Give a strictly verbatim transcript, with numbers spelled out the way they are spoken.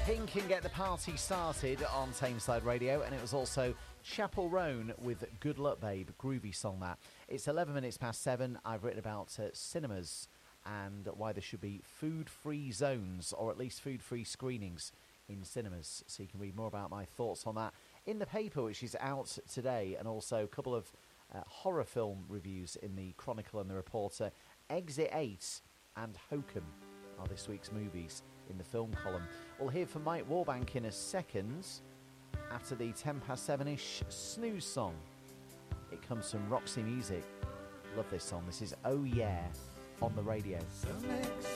Pink can get the party started on Tameside Radio, and it was also Chapel Roan with Good Luck Babe, groovy song that. It's eleven minutes past seven. I've written about uh, cinemas and why there should be food-free zones, or at least food-free screenings in cinemas, so you can read more about my thoughts on that in the paper, which is out today, and also a couple of uh, horror film reviews in the Chronicle and the Reporter. Exit eight and Hokum are this week's movies in the film column. We'll hear from Mike Warbank in a second after the ten past seven-ish snooze song. It comes from Roxy Music. Love this song. This is Oh Yeah on the radio. So next